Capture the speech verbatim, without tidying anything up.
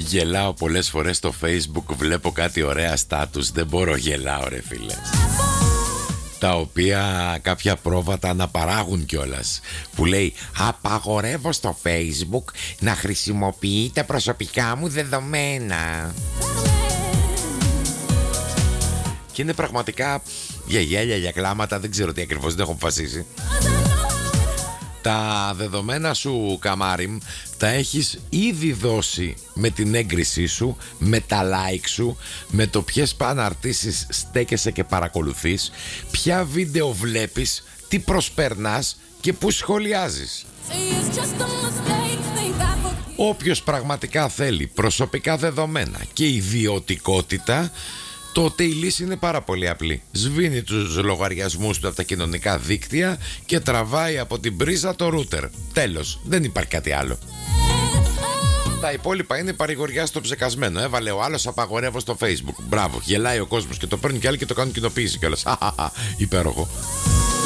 Γελάω πολλές φορές στο Facebook, βλέπω κάτι ωραία στάτους. Δεν μπορώ, γελάω ρε φίλε. Τα οποία κάποια πρόβατα αναπαράγουν κιόλας. Που λέει απαγορεύω στο Facebook να χρησιμοποιείτε προσωπικά μου δεδομένα. Και είναι πραγματικά για γέλια, για κλάματα. Δεν ξέρω τι ακριβώς, δεν έχω αποφασίσει. Τα δεδομένα σου, καμάριμ, τα έχεις ήδη δώσει με την έγκρισή σου, με τα like σου, με το ποιες παναρτήσεις στέκεσαι και παρακολουθείς, ποια βίντεο βλέπεις, τι προσπερνάς και που σχολιάζεις. Όποιος πραγματικά θέλει προσωπικά δεδομένα και ιδιωτικότητα, τότε η λύση είναι πάρα πολύ απλή. Σβήνει τους λογαριασμούς του από τα κοινωνικά δίκτυα και τραβάει από την πρίζα το ρούτερ. Τέλος, δεν υπάρχει κάτι άλλο. Τα υπόλοιπα είναι παρηγοριά στο ψεκασμένο. Έβαλε ο άλλος απαγορεύω στο Facebook. Μπράβο, γελάει ο κόσμος και το παίρνει κι άλλοι και το κάνουν κοινοποίηση κιόλας. Υπέροχο.